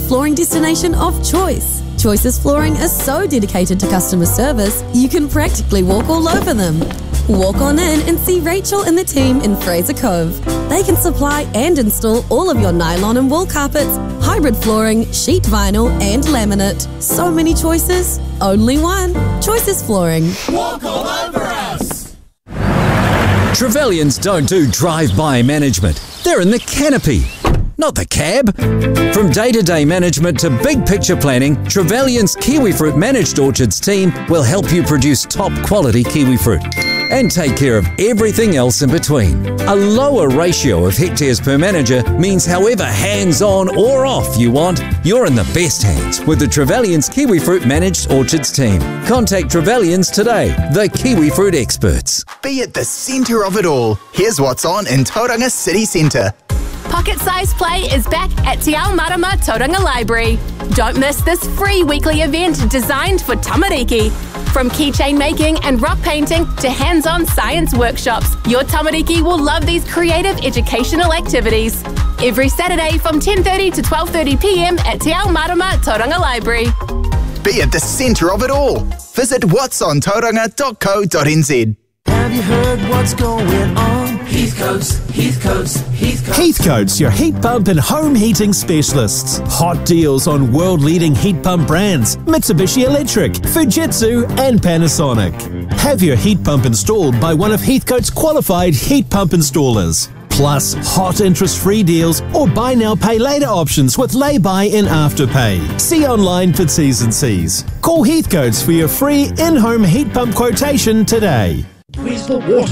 flooring destination of choice. Choices Flooring is so dedicated to customer service, you can practically walk all over them. Walk on in and see Rachel and the team in Fraser Cove. They can supply and install all of your nylon and wool carpets, hybrid flooring, sheet vinyl and laminate. So many choices, only one. Choices Flooring. Walk all over us! Trevelyan's don't do drive-by management. They're in the canopy, not the cab. From day-to-day management to big picture planning, Trevelyan's Kiwifruit Managed Orchards team will help you produce top-quality kiwifruit and take care of everything else in between. A lower ratio of hectares per manager means however hands-on or off you want, you're in the best hands with the Trevelyan's Kiwifruit Managed Orchards team. Contact Trevelyan's today, the kiwifruit experts. Be at the centre of it all. Here's what's on in Tauranga City Centre. Pocket Size Play is back at Te Ao Marama Tauranga Library. Don't miss this free weekly event designed for tamariki. From keychain making and rock painting to hands-on science workshops, your tamariki will love these creative educational activities. Every Saturday from 10:30 to 12:30 p.m. at Te Ao Marama Tauranga Library. Be at the centre of it all. Visit whatsontauranga.co.nz. Have you heard what's going on? Heathcoats, Heathcoats, Heathcoats. Heathcoats, your heat pump and home heating specialists. Hot deals on world-leading heat pump brands, Mitsubishi Electric, Fujitsu and Panasonic. Have your heat pump installed by one of Heathcoats' qualified heat pump installers. Plus, hot interest-free deals or buy now, pay later options with lay-by and afterpay. See online for T's and C's. Call Heathcoats for your free in-home heat pump quotation today. Where's the water?